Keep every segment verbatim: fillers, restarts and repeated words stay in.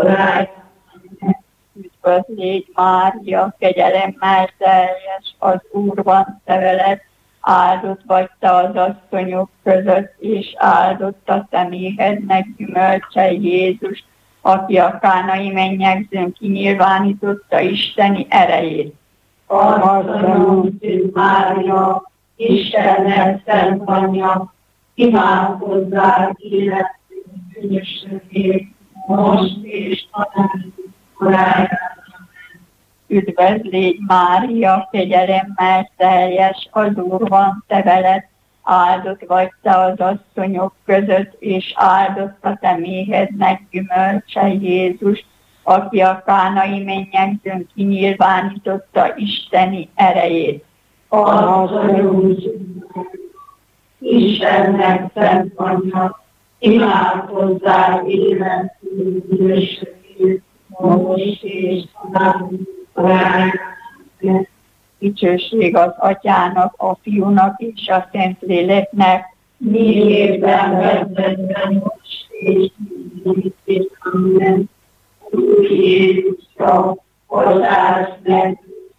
Üdvös légy, Mária, kegyelemmel teljes, az Úr van te veled, áldott vagy te az asszonyok között, és áldott a te méhednek gyümölcse, Jézus, aki a kánai mennyegzőn kinyilvánította Isteni erejét. Asszonyom, Mária, Istennek szent anyja, imádkozzál életünk bűnösségért, most és a korájában. Üdvös légy, Mária, kegyelemmel teljes, az Úr van te veled, áldott vagy te az asszonyok között, és áldott a te méhednek gyümölcse, Jézus, aki a kánai mennyegzőn kinyilvánította Isteni erejét. Asszonyom, Istennek szent anyja, imádkozzál életünk bűnösségért, most és a korájában. Dicsőség az Atyának, a Fiúnak és a Szentléleknek, miében vezetben most és mindig és amen. Úr Jézusra, hozzász meg,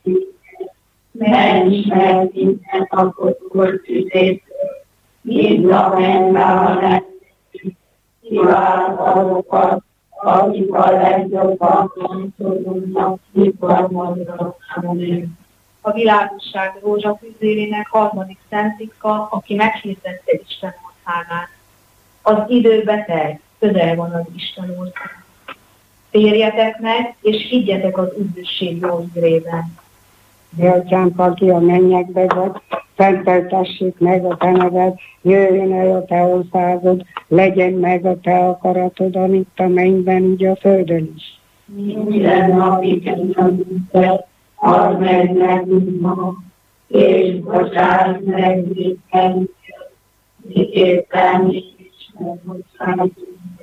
menj meg minden napot tüzét, mind a mennybe a lehetőség, kivált azokat, akik a legjobban gondolnak, hibban amen. A világosság rózsafűzérének harmadik szent titka, aki meghirdette Isten országát. Az idő beteg, közel van az Isten ország. Térjetek meg, és higgyetek az üdvösség jó hírében. Mi atyánk, aki a mennyekbe vagy, szenteltessék meg a te neved, jöjjön el a te országod, legyen meg a te akaratod, amit a mennyben, úgy a földön is. Minden napi kenyerünket add meg nekünk ma, és bocsáss meg vétkenünket, miképpen mi is megbocsájtunk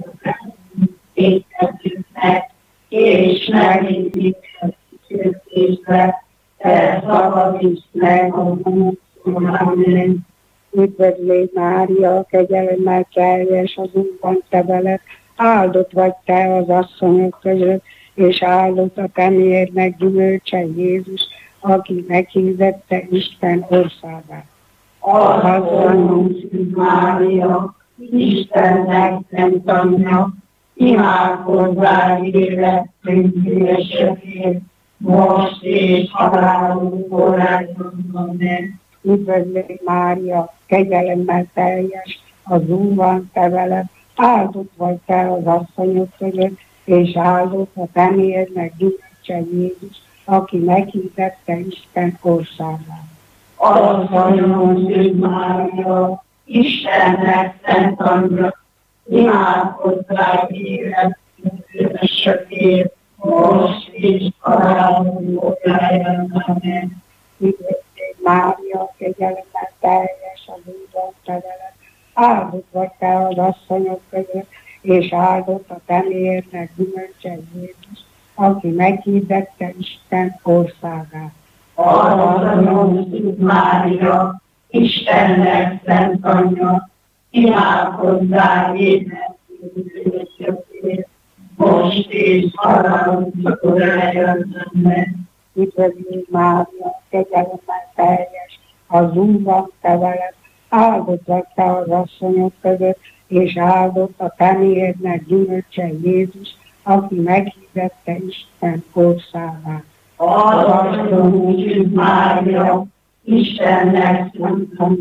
vétkezőknek, és ne vigy minket kísértésbe, te szabadíts meg a gonosztól. Üdvös légy, Mária, kegyelemmel teljes, az Úr van te veled, áldott vagy te az asszonyok között, és áldott a te méhednek gyümölcse, Jézus, aki meghirdette Isten országát. Asszonyom, Mária, Istennek szent anyja, imádkozzál életünk bűnösségért, most és halálunk korábban. Amen. Üdvös légy, Mária, kegyelemmel teljes, az Úr van te veled, áldott vagy te az asszonyok között, és áldott a te méhednek gyümölcse, Jézus, aki meghirdette Isten országát. Asszonyom, Mária, Istennek szent anyja, imádkozzál életünk bűnösségért, most és halálunk korábban. Amen. Üdvös légy, Mária, kegyelemmel teljes, az Úr van te veled, áldott vagy te az asszonyok között, és áldott a te méhednek gyümölcse, Jézus, aki meghirdette Isten országát. Asszonyom, Mária, Istennek szent anyja, imádkozzál életünk bűnösségért, most és halálunk korábban. Amen. Üdvös légy, Mária, kegyelemmel teljes, az Úr van te veled, áldott vagy te az asszonyok között, és áldott a te méhednek gyümölcse, Jézus, aki meghirdette Isten országát. Asszonyom, Mária, Istennek szent anyja,